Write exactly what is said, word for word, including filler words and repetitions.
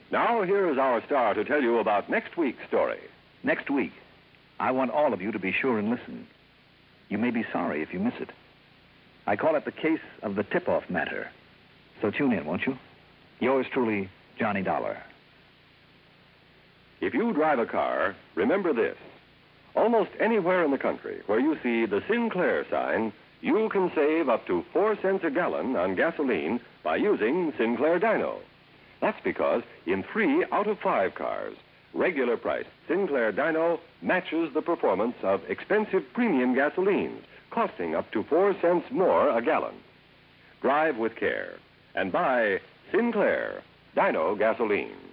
Now, here is our star to tell you about next week's story. Next week, I want all of you to be sure and listen. You may be sorry if you miss it. I call it the case of the tip-off matter. So tune in, won't you? Yours truly, Johnny Dollar. If you drive a car, remember this. Almost anywhere in the country where you see the Sinclair sign, you can save up to four cents a gallon on gasoline by using Sinclair Dino. That's because in three out of five cars, regular priced Sinclair Dino matches the performance of expensive premium gasolines, costing up to four cents more a gallon. Drive with care and buy Sinclair Dino gasoline.